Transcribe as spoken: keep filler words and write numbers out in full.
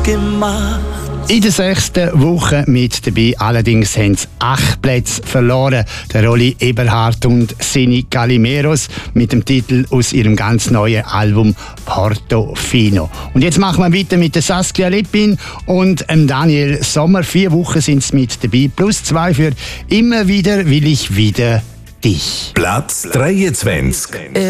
gemacht. In der sechsten Woche mit dabei, allerdings haben sie acht Plätze verloren. Der Rolli Eberhardt und Sini Calimeros mit dem Titel aus ihrem ganz neuen Album Portofino. Und jetzt machen wir weiter mit der Saskia Lippin und dem Daniel Sommer. Vier Wochen sind sie mit dabei, plus zwei für «Immer wieder will ich wieder dich». Platz dreiundzwanzig.